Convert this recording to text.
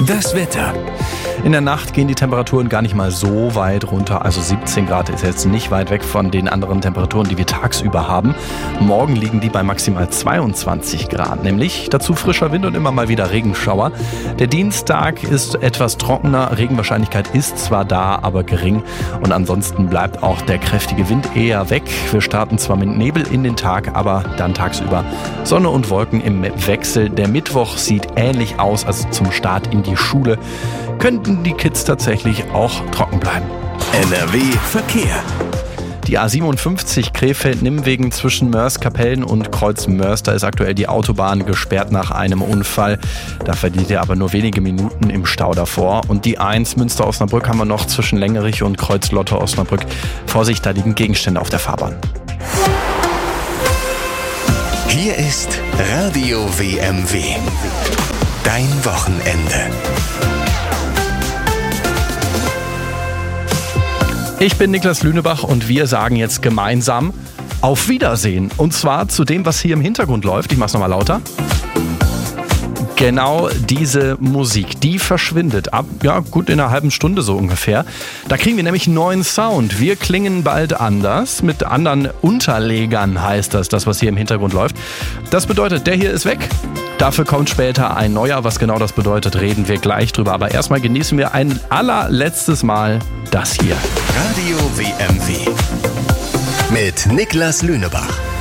Das Wetter. In der Nacht gehen die Temperaturen gar nicht mal so weit runter. Also 17 Grad ist jetzt nicht weit weg von den anderen Temperaturen, die wir tagsüber haben. Morgen liegen die bei maximal 22 Grad. Nämlich dazu frischer Wind und immer mal wieder Regenschauer. Der Dienstag ist etwas trockener. Regenwahrscheinlichkeit ist zwar da, aber gering. Und ansonsten bleibt auch der kräftige Wind eher weg. Wir starten zwar mit Nebel in den Tag, aber dann tagsüber Sonne und Wolken im Wechsel. Der Mittwoch sieht ähnlich aus, also zum Start in die Schule könnten die Kids tatsächlich auch trocken bleiben. NRW Verkehr. Die A57 Krefeld-Nimwegen zwischen Moers-Kapellen und Kreuz-Moers, da ist aktuell die Autobahn gesperrt nach einem Unfall. Da verliert ihr aber nur wenige Minuten im Stau davor. Und die 1 Münster-Osnabrück haben wir noch zwischen Längerich und Kreuz-Lotte-Osnabrück. Vorsicht, da liegen Gegenstände auf der Fahrbahn. Hier ist Radio WMW. Dein Wochenende. Ich bin Niklas Lünebach und wir sagen jetzt gemeinsam auf Wiedersehen. Und zwar zu dem, was hier im Hintergrund läuft. Ich mach's nochmal lauter. Genau diese Musik, die verschwindet ab, gut in einer halben Stunde so ungefähr. Da kriegen wir nämlich einen neuen Sound. Wir klingen bald anders, mit anderen Unterlegern heißt das, was hier im Hintergrund läuft. Das bedeutet, der hier ist weg. Dafür kommt später ein neuer. Was genau das bedeutet, reden wir gleich drüber. Aber erstmal genießen wir ein allerletztes Mal das hier. Radio WMW mit Niklas Lünebach.